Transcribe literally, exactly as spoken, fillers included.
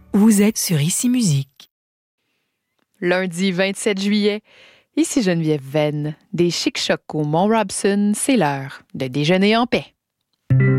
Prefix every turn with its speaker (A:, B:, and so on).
A: Vous êtes sur Ici Musique.
B: Lundi vingt-sept juillet, ici Geneviève Venn. Des Chic-Chocs au Mont Robson, c'est l'heure de déjeuner en paix.